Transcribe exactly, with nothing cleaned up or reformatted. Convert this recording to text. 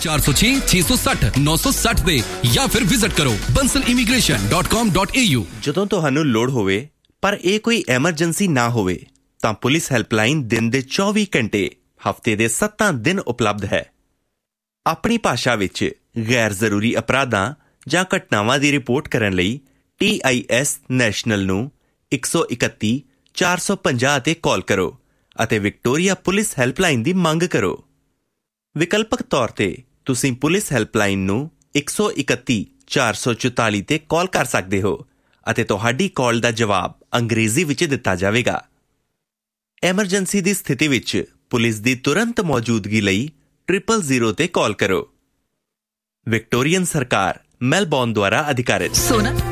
ਚਾਰ ਸੌ ਛੇ ਛੇ ਸੌ ਸੱਠ ਨੌ ਸੌ ਸੱਠ ਦੇ ਜਾਂ ਫਿਰ ਵਿਜ਼ਿਟ ਕਰੋ bansal immigration dot com dot a u। ਜਦੋਂ ਤੁਹਾਨੂੰ ਲੋੜ ਹੋਵੇ ਪਰ ਇਹ ਕੋਈ ਐਮਰਜੈਂਸੀ ਨਾ ਹੋਵੇ ਤਾਂ ਪੁਲਿਸ ਹੈਲਪਲਾਈਨ ਦਿਨ ਦੇ ਚੌਵੀ ਘੰਟੇ ਹਫ਼ਤੇ ਦੇ ਸੱਤਾਂ ਦਿਨ ਉਪਲਬਧ ਹੈ। ਆਪਣੀ ਭਾਸ਼ਾ ਵਿੱਚ ਗੈਰ ਜ਼ਰੂਰੀ ਅਪਰਾਧਾਂ ਜਾਂ ਘਟਨਾਵਾਂ ਦੀ ਰਿਪੋਰਟ ਕਰਨ ਲਈ ਟੀ ਆਈ ਐਸ ਨੈਸ਼ਨਲ ਨੂੰ ਇੱਕ ਸੌ ਇਕੱਤੀ ਚਾਰ ਸੌ ਪੰਜਾਹ 'ਤੇ ਕਾਲ ਕਰੋ ਅਤੇ ਵਿਕਟੋਰੀਆ ਪੁਲਿਸ ਹੈਲਪਲਾਈਨ ਦੀ ਮੰਗ ਕਰੋ। ਵਿਕਲਪਕ ਤੌਰ 'ਤੇ ਤੁਸੀਂ ਪੁਲਿਸ ਹੈਲਪਲਾਈਨ ਨੂੰ ਇੱਕ ਸੌ ਇਕੱਤੀ ਚਾਰ ਸੌ ਚੁਤਾਲੀ 'ਤੇ ਕਾਲ ਕਰ ਸਕਦੇ ਹੋ ਅਤੇ ਤੁਹਾਡੀ ਕਾਲ ਦਾ ਜਵਾਬ ਅੰਗਰੇਜ਼ੀ ਵਿੱਚ ਦਿੱਤਾ ਜਾਵੇਗਾ। ਐਮਰਜੈਂਸੀ ਦੀ ਸਥਿਤੀ ਵਿੱਚ ਪੁਲਿਸ ਦੀ ਤੁਰੰਤ ਮੌਜੂਦਗੀ ਲਈ ਟ੍ਰਿਪਲ ਜ਼ੀਰੋ 'ਤੇ ਕਾਲ ਕਰੋ। ਵਿਕਟੋਰੀਅਨ ਸਰਕਾਰ ਮੈਲਬੌਰਨ ਦੁਆਰਾ ਅਧਿਕਾਰਿਤ। ਸੋਨਾ